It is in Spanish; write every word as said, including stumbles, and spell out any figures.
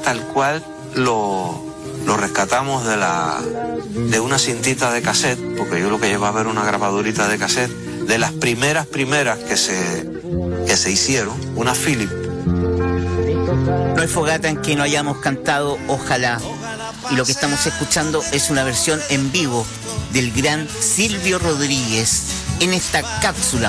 tal cual lo, lo rescatamos de la de una cintita de cassette, porque yo lo que llevaba era una grabadorita de cassette, de las primeras primeras que se, que se hicieron, una Philips. No hay fogata en que no hayamos cantado Ojalá. Y lo que estamos escuchando es una versión en vivo del gran Silvio Rodríguez en esta cápsula